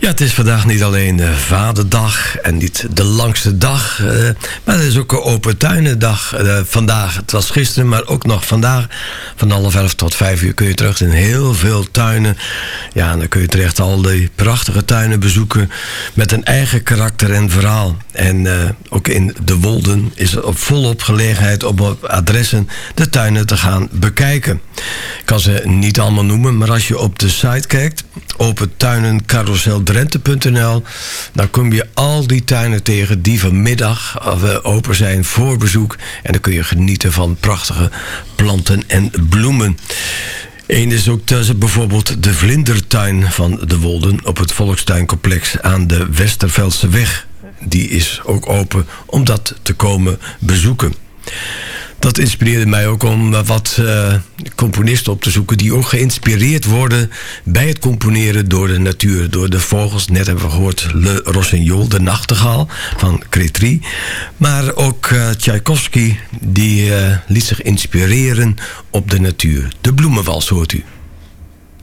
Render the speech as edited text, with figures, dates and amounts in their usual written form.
Ja, het is vandaag niet alleen Vaderdag en niet de langste dag, maar het is ook een open tuinendag vandaag. Het was gisteren, maar ook nog vandaag. Van 4:30 tot 5 kun je terecht in heel veel tuinen. Ja, en dan kun je terecht al die prachtige tuinen bezoeken met een eigen karakter en verhaal. En ook in de Wolden is er volop gelegenheid om op adressen de tuinen te gaan bekijken. Ik kan ze niet allemaal noemen, maar als je op de site kijkt, opentuinencarouseldrenthe.nl, dan kom je al die tuinen tegen die vanmiddag open zijn voor bezoek. En dan kun je genieten van prachtige planten en bloemen. Eén is ook bijvoorbeeld de vlindertuin van de Wolden op het Volkstuincomplex aan de Westerveldseweg. Die is ook open om dat te komen bezoeken. Dat inspireerde mij ook om wat componisten op te zoeken die ook geïnspireerd worden bij het componeren door de natuur, door de vogels. Net hebben we gehoord Le Rossignol, de nachtegaal van Crétry. Maar ook Tchaikovsky, die liet zich inspireren op de natuur. De bloemenwals hoort u.